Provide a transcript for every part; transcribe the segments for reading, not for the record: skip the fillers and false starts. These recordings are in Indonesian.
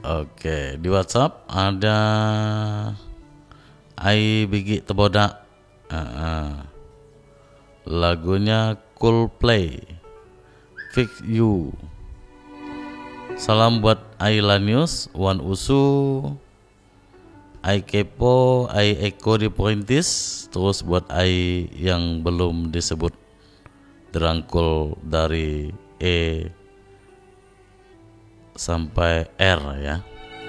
Oke, di WhatsApp ada Ai Bigi Teboda. Lagunya Coldplay, Fix You. Salam buat Ailanius, Wan Usu, Ai Kepo, Ai Eko di Pointis. Terus buat Ai yang belum disebut, dirangkul dari E sampai R ya.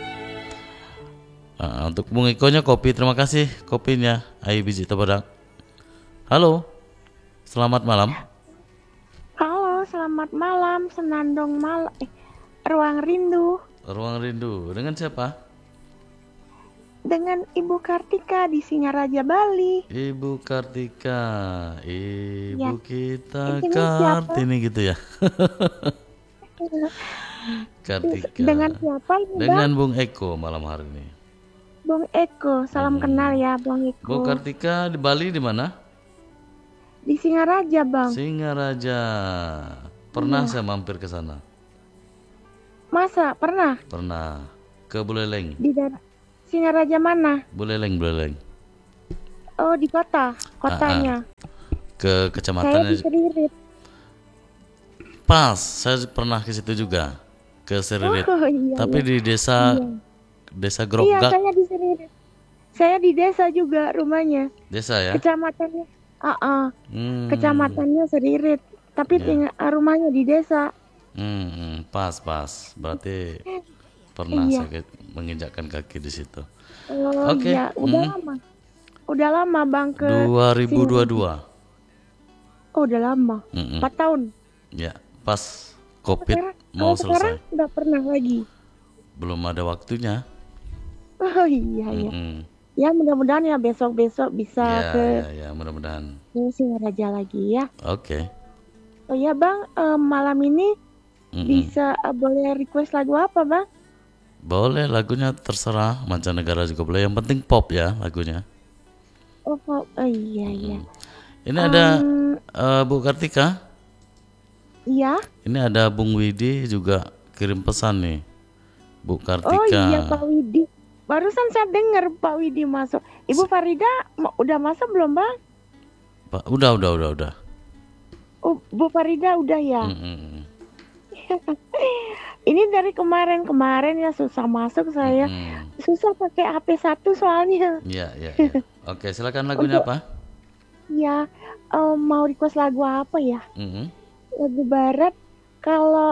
Untuk Bung Ikonya kopi, terima kasih kopinya Ai Biji Teboda. Halo, selamat malam. Halo, selamat malam, Senandung malam. Ruang Rindu Ruang Rindu dengan siapa? dengan Ibu Kartika di Singaraja, Bali. Ibu Kartika, Ya, ibu kita ini siapa? Kartini gitu ya. Kartika. Dengan siapa ini, Dengan Bang? Bung Eko malam hari ini. Bung Eko, salam kenal ya, Bang Bu Eko. Kartika di Bali di mana? Di Singaraja, Bang. Singaraja. Pernah Iya. saya mampir ke sana. Masa pernah Pernah ke Buleleng. di daerah Singaraja mana? Buleleng. Oh, di kotanya. Ke Saya di kecamatannya. Seririt. Pas, saya pernah ke situ juga. Ke Seririt. Oh, iya, Tapi iya. di desa Iya, Grogak. saya di Seririt. Saya di desa juga rumahnya. Desa ya? Kecamatannya. Hmm, Kecamatannya Seririt, tapi ya. rumahnya di desa. Pas. Berarti pernah Iya. saya menginjakkan kaki di situ. Oh Oke. iya, udah lama. Udah lama Bang ke Singaraja. 2022. Oh, udah lama. Mm-mm. 4 tahun. Ya, pas COVID Kalau mau sekarang selesai. udah pernah lagi. Belum ada waktunya. Oh iya ya. Mm-mm. Ya mudah-mudahan ya besok-besok bisa ke Ya, mudah-mudahan. Singaraja lagi ya. Oke. Oh ya Bang, malam ini bisa boleh request lagu apa Bang? Boleh, lagunya terserah, mancanegara juga boleh. Yang penting pop ya lagunya. Oh, iya. Ini ada Bu Kartika. Iya. Ini ada Bung Widi juga kirim pesan nih. Bu Oh iya Kartika. Pak Widi. Barusan saya dengar Pak Widi masuk. Ibu Farida udah masuk belum Bang? Pak, udah. Oh, Bu Farida udah ya. Ini dari kemarin ya susah masuk saya. Susah pakai HP 1 soalnya. Iya. Oke, silakan lagunya apa? Ya, mau request lagu apa ya? Lagu barat. Kalau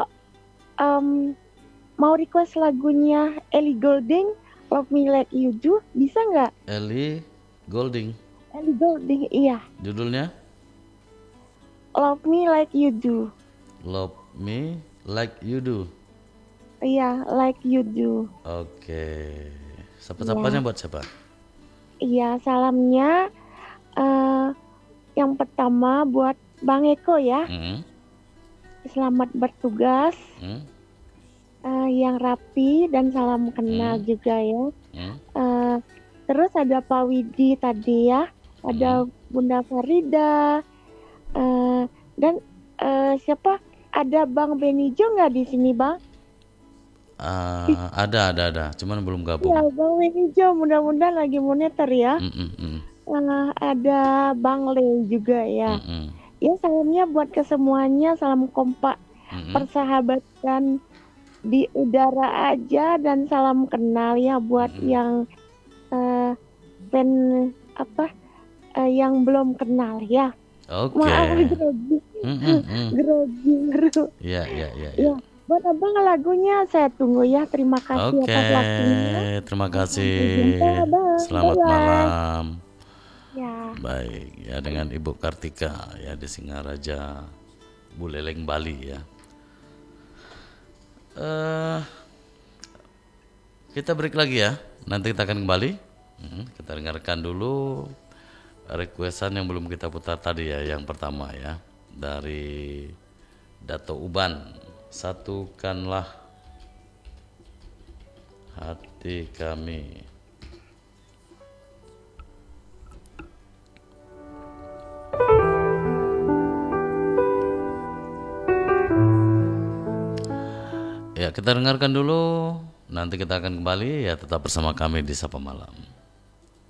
mau request lagunya Ellie Goulding, Love Me Like You Do, bisa nggak? Ellie Goulding. Ellie Goulding, iya. Judulnya? Love Me Like You Do. Love Me Like You Do. Iya, Like You Do. Oke. Siapa-siapanya buat siapa? Iya, salamnya yang pertama buat Bang Eko ya. Selamat bertugas. Yang rapi dan salam kenal juga ya. Terus ada Pak Widi tadi ya. Ada Bunda Farida. Dan siapa? Ada Bang Benijo nggak di sini Bang? Ada. Cuman belum gabung. Ya, Bang Benijo mudah-mudahan lagi monitor ya. Ada Bang Le juga ya. Ya, salamnya buat kesemuanya, salam kompak, persahabatan di udara aja dan salam kenal ya buat yang fan yang belum kenal ya. Oke. Maaf grogi. Iya. Ya, buat Abang lagunya saya tunggu ya. Terima kasih atas waktunya. Terima kasih. Selamat Bye-bye. malam. Ya. Baik, ya dengan Ibu Kartika ya di Singaraja, Buleleng, Bali ya. Kita break lagi ya. Nanti kita akan kembali. Kita dengarkan dulu requestan yang belum kita putar tadi ya. Yang pertama ya dari Dato Uban, Satukanlah Hati Kami. Ya, kita dengarkan dulu Nanti kita akan kembali ya, tetap bersama kami di Sapa Malam.